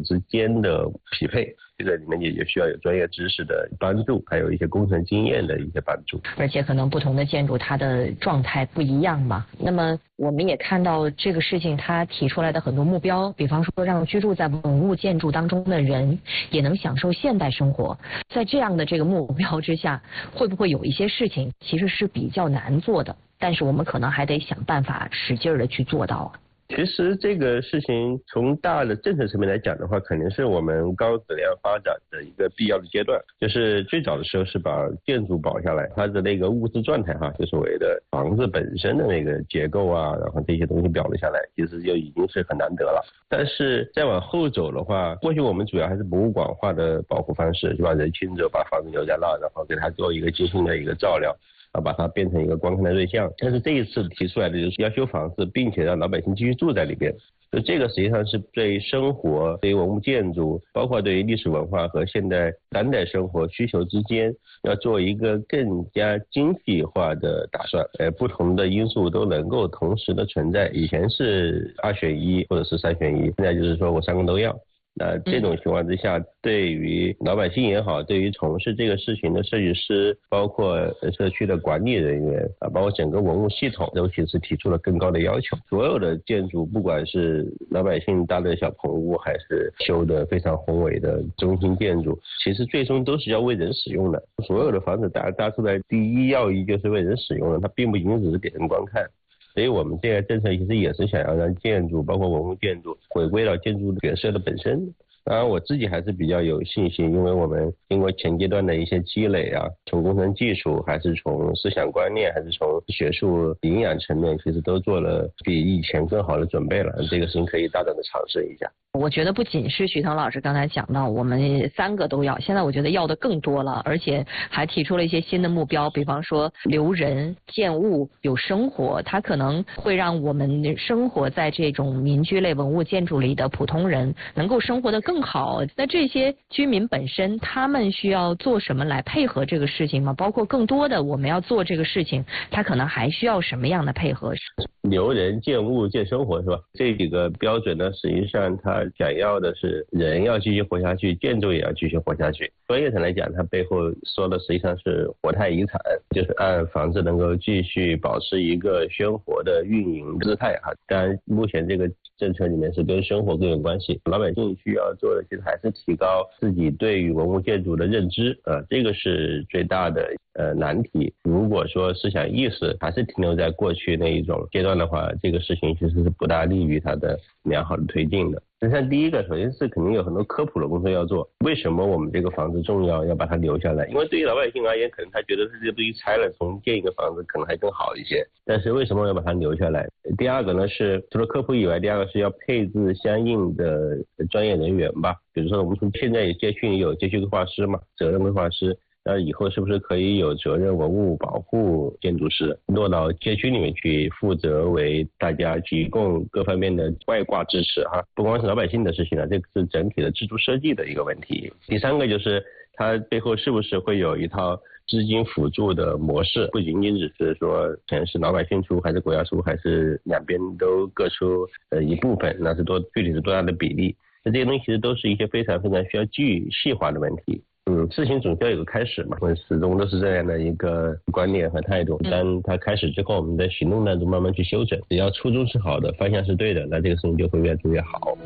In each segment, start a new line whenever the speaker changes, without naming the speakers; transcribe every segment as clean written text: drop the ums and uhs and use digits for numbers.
之间的匹配，这个里面也需要有专业知识的帮助，还有一些工程经验的一些帮助。
而且可能不同的建筑它的状态不一样嘛。那么我们也看到这个事情它提出来的很多目标，比方说让居住在文物建筑当中的人也能享受现代生活。在这样的这个目标之下，会不会有一些事情其实是比较难做的，但是我们可能还得想办法使劲的去做到。
其实这个事情从大的政策层面来讲的话，肯定是我们高质量发展的一个必要的阶段。就是最早的时候是把建筑保下来，它的那个物质状态就所谓的房子本身的那个结构然后这些东西保留下来，其实就已经是很难得了。但是再往后走的话，过去我们主要还是博物馆化的保护方式，就把人亲自把房子留在那，然后给它做一个精心的一个照料，把它变成一个观看的对象。但是这一次提出来的就是要修房子，并且让老百姓继续住在里边。就这个实际上是对生活、对于文物建筑，包括对于历史文化和现代当代生活需求之间，要做一个更加精细化的打算。不同的因素都能够同时的存在。以前是2选1或者是3选1，现在就是说我3个都要。那这种情况之下，对于老百姓也好，对于从事这个事情的设计师，包括社区的管理人员包括整个文物系统，尤其是提出了更高的要求。所有的建筑，不管是老百姓搭的小棚屋，还是修的非常宏伟的中心建筑，其实最终都是要为人使用的。所有的房子搭出来，第一要义就是为人使用的，它并不仅仅只是给人观看。所以我们这个政策其实也是想要让建筑，包括文物建筑，回归到建筑角色的本身。当然我自己还是比较有信心，因为我们经过前阶段的一些积累从工程技术，还是从思想观念，还是从学术营养层面，其实都做了比以前更好的准备了。这个事情可以大胆的尝试一下。
我觉得不仅是徐腾老师刚才讲到我们3个都要，现在我觉得要的更多了，而且还提出了一些新的目标，比方说留人、建物、有生活，它可能会让我们生活在这种民居类文物建筑里的普通人能够生活得更好。那这些居民本身他们需要做什么来配合这个事情吗？包括更多的我们要做这个事情，他可能还需要什么样的配合？
留人、建物、建生活，是吧？这几个标准呢，实际上它想要的是人要继续活下去，建筑也要继续活下去。专业上来讲，它背后说的实际上是活态遗产，就是按房子能够继续保持一个鲜活的运营姿态当然目前这个政策里面是跟生活更有关系，老百姓需要做的其实还是提高自己对于文物建筑的认知这个是最大的难题。如果说思想意识还是停留在过去那一种阶段的话，这个事情其实是不大利于它的良好的推进的。像第一个，首先是肯定有很多科普的工作要做。为什么我们这个房子重要，要把它留下来？因为对于老百姓而言，可能他觉得这个东西拆了重建一个房子可能还更好一些，但是为什么要把它留下来？第二个呢是除了科普以外，第二个是要配置相应的专业人员吧。比如说我们从现在街区里有街区规划师嘛，责任规划师，那以后是不是可以有责任文物保护建筑师落到街区里面去，负责为大家提供各方面的外挂支持不光是老百姓的事情这个是整体的制度设计的一个问题。第三个就是它背后是不是会有一套资金辅助的模式，不仅仅只是说全是老百姓出，还是国家出，还是两边都各出一部分，那是具体是多大的比例？这些东西其实都是一些非常非常需要具细化的问题。事情总是要有个开始嘛，我们始终都是这样的一个观念和态度。当它开始之后，我们在行动当中慢慢去修正。只要初衷是好的，方向是对的，那这个事情就会越做越好。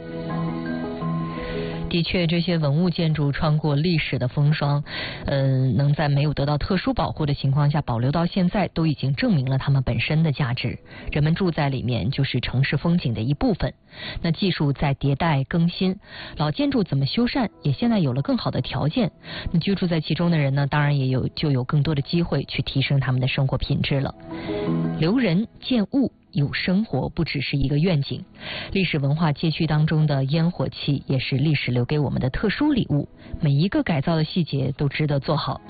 的确，这些文物建筑穿过历史的风霜，能在没有得到特殊保护的情况下保留到现在，都已经证明了它们本身的价值。人们住在里面就是城市风景的一部分。那技术在迭代更新，老建筑怎么修缮也现在有了更好的条件。那居住在其中的人呢，当然就有更多的机会去提升他们的生活品质了。留人建物有生活不只是一个愿景，历史文化街区当中的烟火气也是历史留给我们的特殊礼物，每一个改造的细节都值得做好。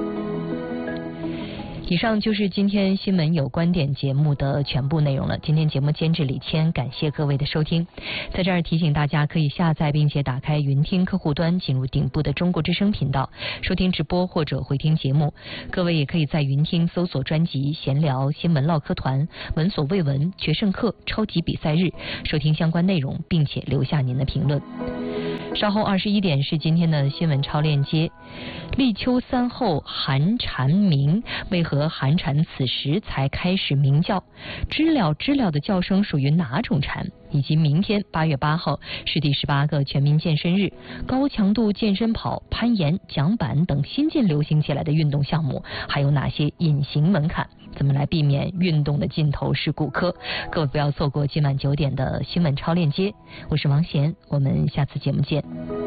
以上就是今天新闻有观点节目的全部内容了。今天节目监制李谦，感谢各位的收听。在这儿提醒大家，可以下载并且打开云听客户端，进入顶部的中国之声频道，收听直播或者回听节目。各位也可以在云听搜索专辑闲聊、新闻唠嗑团、闻所未闻、决胜课、超级比赛日，收听相关内容，并且留下您的评论。 稍后21点是今天的新闻超链接。立秋3后寒蝉鸣，为何寒蝉此时才开始鸣叫？知了的叫声属于哪种蝉？以及明天8月8号是第18个全民健身日，高强度健身跑、攀岩、桨板等新近流行起来的运动项目，还有哪些隐形门槛？怎么来避免运动的尽头是骨科？各位不要错过今晚9点的新闻超链接。我是王贤，我们下次节目见。